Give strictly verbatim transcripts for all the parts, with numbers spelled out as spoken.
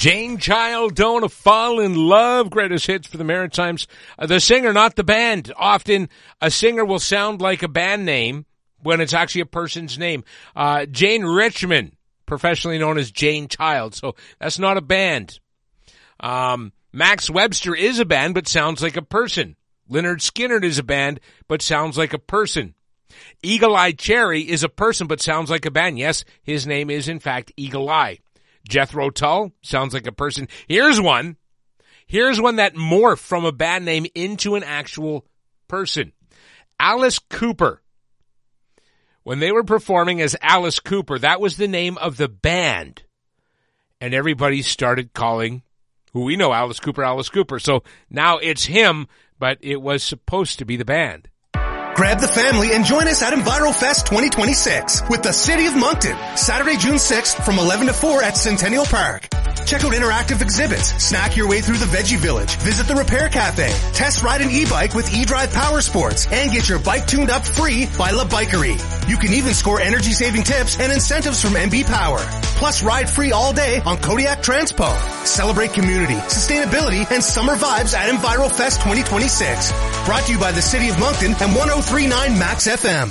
Jane Child, Don't Fall in Love, greatest hits for the Maritimes. Uh, the singer, not the band. Often a singer will sound like a band name when it's actually a person's name. Uh, Jane Richmond, professionally known as Jane Child, so that's not a band. Um, Max Webster is a band, but sounds like a person. Lynyrd Skynyrd is a band, but sounds like a person. Eagle Eye Cherry is a person, but sounds like a band. Yes, his name is, in fact, Eagle Eye. Jethro Tull sounds like a person. Here's one. Here's one that morphed from a band name into an actual person. Alice Cooper. When they were performing as Alice Cooper, that was the name of the band. And everybody started calling who we know Alice Cooper, Alice Cooper. So now it's him, but it was supposed to be the band. Grab the family and join us at EnviroFest twenty twenty-six with the City of Moncton, Saturday, June sixth from eleven to four at Centennial Park. Check out interactive exhibits, snack your way through the Veggie Village, visit the Repair Cafe, test ride an e-bike with eDrive Power Sports, and get your bike tuned up free by La Bikery. You can even score energy-saving tips and incentives from M B Power. Plus ride free all day on Kodiak Transpo. Celebrate community, sustainability, and summer vibes at EnviroFest twenty twenty-six. Brought to you by the City of Moncton and one oh three point nine Max F M.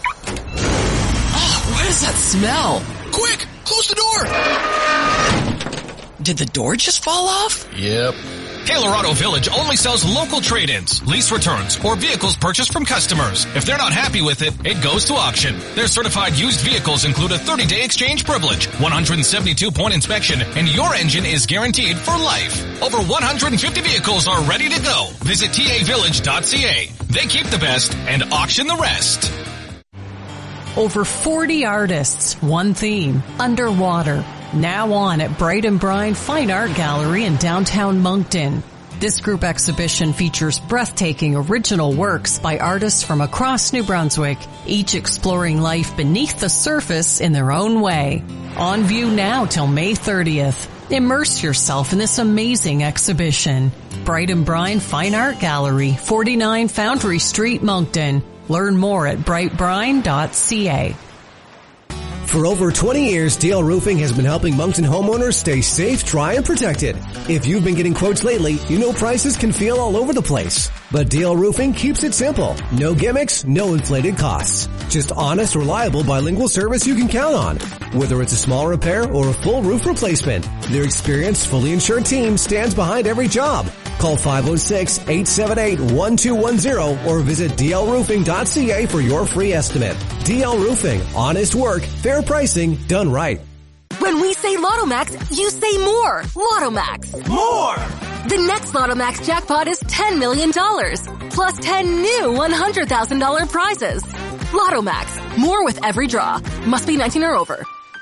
Oh, what is that smell? Quick, close the door. Did the door just fall off? Yep. Taylor Auto Village only sells local trade-ins, lease returns, or vehicles purchased from customers. If they're not happy with it, it goes to auction. Their certified used vehicles include a thirty-day exchange privilege, one hundred seventy-two point inspection, and your engine is guaranteed for life. Over one hundred fifty vehicles are ready to go. Visit T A village dot C A. They keep the best and auction the rest. Over forty artists, one theme, underwater. Now on at Bright and Brine Fine Art Gallery in downtown Moncton. This group exhibition features breathtaking original works by artists from across New Brunswick, each exploring life beneath the surface in their own way. On view now till May thirtieth. Immerse yourself in this amazing exhibition. Bright and Brine Fine Art Gallery, forty-nine Foundry Street, Moncton. Learn more at bright brine dot C A. For over twenty years, D L Roofing has been helping Moncton homeowners stay safe, dry, and protected. If you've been getting quotes lately, you know prices can feel all over the place. But D L Roofing keeps it simple. No gimmicks, no inflated costs. Just honest, reliable, bilingual service you can count on. Whether it's a small repair or a full roof replacement, their experienced, fully insured team stands behind every job. Call five oh six, eight seven eight, one two one zero or visit D L roofing dot C A for your free estimate. D L Roofing. Honest work, fair pricing, done right. When we say Lotto Max, you say more. Lotto Max. More! The next Lotto Max jackpot is ten million dollars, plus ten new one hundred thousand dollars prizes. Lotto Max. More with every draw. Must be nineteen or over.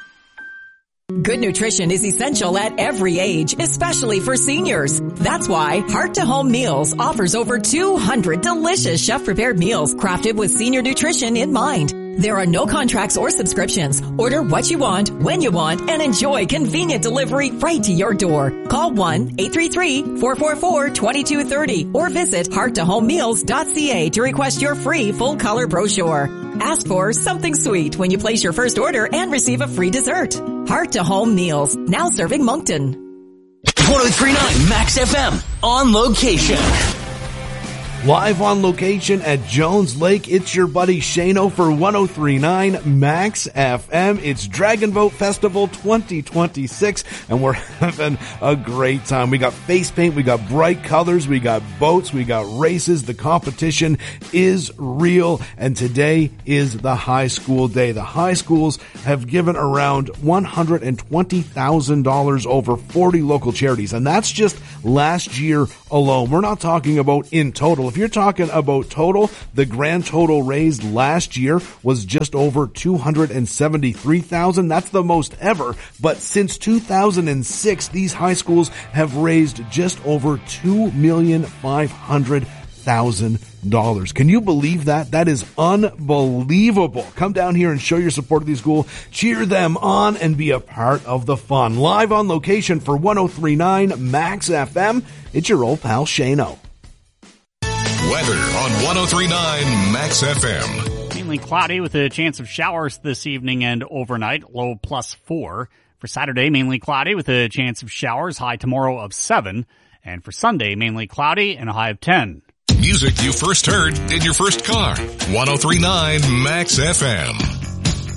Good nutrition is essential at every age, especially for seniors. That's why Heart to Home Meals offers over two hundred delicious chef-prepared meals crafted with senior nutrition in mind. There are no contracts or subscriptions. Order what you want, when you want, and enjoy convenient delivery right to your door. Call one eight three three, four four four, two two three zero or visit heart to home meals dot C A to request your free full-color brochure. Ask for something sweet when you place your first order and receive a free dessert. Heart to Home Meals, now serving Moncton. one oh three point nine Max F M, on location. Live on location at Jones Lake, it's your buddy Shano for one oh three point nine Max F M. It's Dragon Boat Festival twenty twenty-six, and we're having a great time. We got face paint, we got bright colors, we got boats, we got races. The competition is real, and today is the high school day. The high schools have given around one hundred twenty thousand dollars over forty local charities, and that's just last year alone. We're not talking about in total. If you're talking about total, the grand total raised last year was just over two hundred seventy-three thousand dollars. That's the most ever. But since two thousand six, these high schools have raised just over two million five hundred thousand dollars. Can you believe that? That is unbelievable. Come down here and show your support of the school. Cheer them on and be a part of the fun. Live on location for one oh three point nine Max F M, it's your old pal Shano. Weather on one oh three point nine Max F M. Mainly cloudy with a chance of showers this evening and overnight, low plus four. For Saturday, mainly cloudy with a chance of showers, high tomorrow of seven. And for Sunday, mainly cloudy and a high of ten. Music you first heard in your first car. one oh three point nine Max F M.